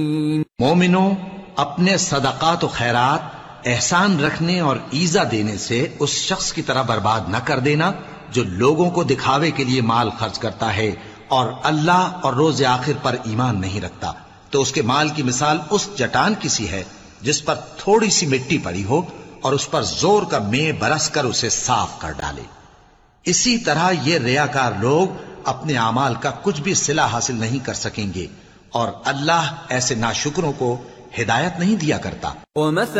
मोमिनो, अपने सदकात और खैरात एहसान रखने और ईजा देने से उस शख्स की तरह बर्बाद न कर देना जो लोगों को दिखावे के लिए माल खर्च करता है और अल्लाह और रोज आखिर पर ईमान नहीं रखता। तो उसके माल की मिसाल उस चट्टान की सी है जिस पर थोड़ी सी मिट्टी पड़ी हो और उस पर जोर का मेंह बरस कर उसे साफ कर डाले। इसी तरह ये रियाकार लोग अपने अमाल का कुछ भी सिला हासिल नहीं कर सकेंगे और अल्लाह ऐसे नाशुकरों को हिदायत नहीं दिया करता।